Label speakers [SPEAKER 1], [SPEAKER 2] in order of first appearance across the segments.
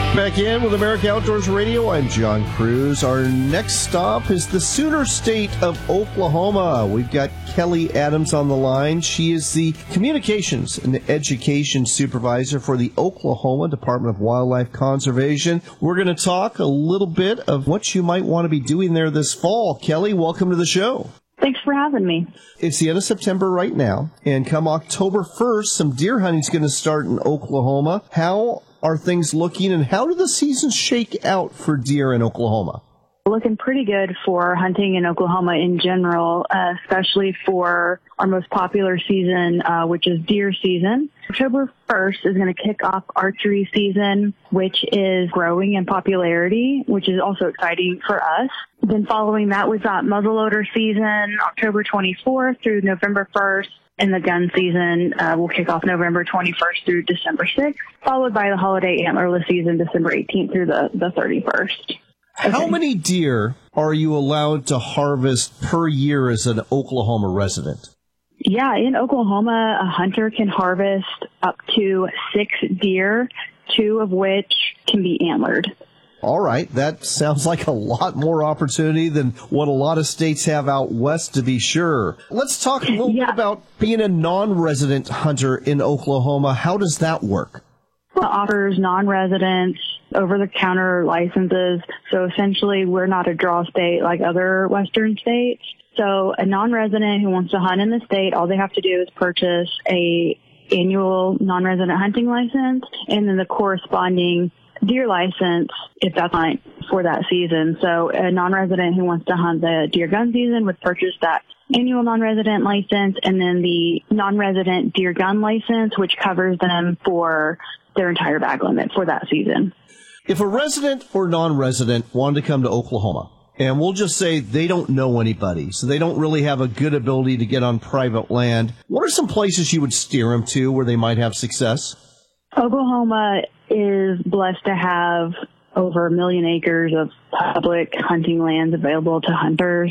[SPEAKER 1] Back in with America Outdoors Radio, I'm John Cruz. Our next stop is the Sooner State of Oklahoma. We've got Kelly Adams on the line. She is the Communications and Education Supervisor for the Oklahoma Department of Wildlife Conservation. We're going to talk a little bit of what you might want to be doing there this fall. Kelly, welcome to the show.
[SPEAKER 2] Thanks for having me.
[SPEAKER 1] It's the end of September right now, and come October 1st, some deer hunting is going to start in Oklahoma. How are things looking, and how do the seasons shake out for deer in Oklahoma?
[SPEAKER 2] Looking pretty good for hunting in Oklahoma in general, especially for our most popular season, which is deer season. October 1st is going to kick off archery season, which is growing in popularity, which is also exciting for us. Then following that, we've got muzzleloader season, October 24th through November 1st. And the gun season will kick off November 21st through December 6th, followed by the holiday antlerless season, December 18th through the 31st.
[SPEAKER 1] How many deer are you allowed to harvest per year as an Oklahoma resident?
[SPEAKER 2] Yeah, in Oklahoma, a hunter can harvest up to 6 deer, 2 of which can be antlered.
[SPEAKER 1] All right, that sounds like a lot more opportunity than what a lot of states have out west, to be sure. Let's talk a little bit about being a non-resident hunter in Oklahoma. How does that work?
[SPEAKER 2] It offers non-residents over-the-counter licenses. So essentially, we're not a draw state like other western states. So a non-resident who wants to hunt in the state, all they have to do is purchase a annual non-resident hunting license and then the corresponding deer license if that's hunt for that season. So a non-resident who wants to hunt the deer gun season would purchase that annual non-resident license and then the non-resident deer gun license, which covers them for their entire bag limit for that season.
[SPEAKER 1] If a resident or non-resident wanted to come to Oklahoma, and we'll just say they don't know anybody, so they don't really have a good ability to get on private land, what are some places you would steer them to where they might have success?
[SPEAKER 2] Oklahoma is blessed to have over 1 million acres of public hunting lands available to hunters.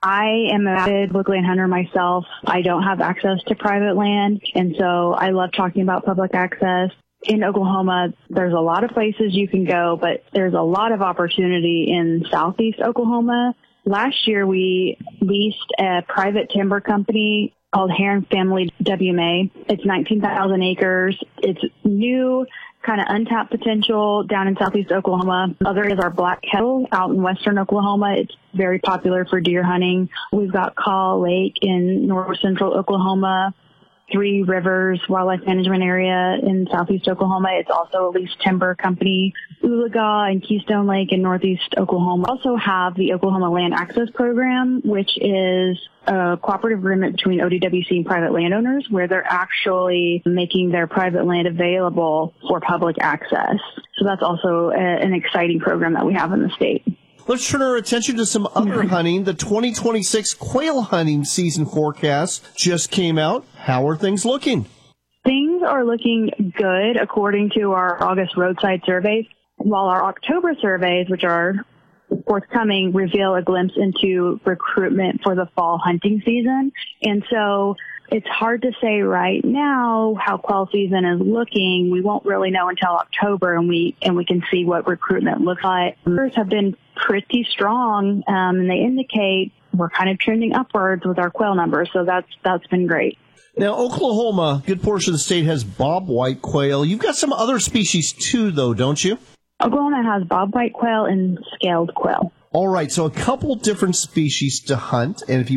[SPEAKER 2] I am an avid public land hunter myself. I don't have access to private land, and so I love talking about public access. In Oklahoma, there's a lot of places you can go, but there's a lot of opportunity in southeast Oklahoma. Last year, we leased a private timber company called Heron Family WMA. It's 19,000 acres. It's new, kind of untapped potential down in southeast Oklahoma. Other is our Black Kettle out in western Oklahoma. It's very popular for deer hunting. We've got Kaw Lake in north central Oklahoma. Three Rivers Wildlife Management Area in southeast Oklahoma. It's also a leased timber company. Oologah and Keystone Lake in northeast Oklahoma. We also have the Oklahoma Land Access Program, which is a cooperative agreement between ODWC and private landowners where they're actually making their private land available for public access. So that's also an exciting program that we have in the state.
[SPEAKER 1] Let's turn our attention to some other hunting. The 2026 quail hunting season forecast just came out. How are things looking?
[SPEAKER 2] Things are looking good according to our August roadside surveys, while our October surveys, which are forthcoming, reveal a glimpse into recruitment for the fall hunting season. And so it's hard to say right now how quail season is looking. We won't really know until October, and we can see what recruitment looks like. Numbers have been pretty strong, and they indicate we're kind of trending upwards with our quail numbers. So that's been great.
[SPEAKER 1] Now, Oklahoma, a good portion of the state has bobwhite quail. You've got some other species too, though, don't you?
[SPEAKER 2] Oklahoma has bobwhite quail and scaled quail.
[SPEAKER 1] All right, so a couple different species to hunt, and if you